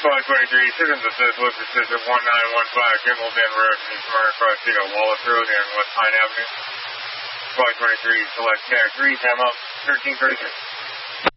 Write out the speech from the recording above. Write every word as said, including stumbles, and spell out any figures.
Squad twenty-three, Citizens Assist, Lift Assistant one nine one five, Kimball Denver, Smart across, you know, Wallace Road and West Pine Avenue. Squad twenty-three, select Cat three, time up, thirteen thirty-six.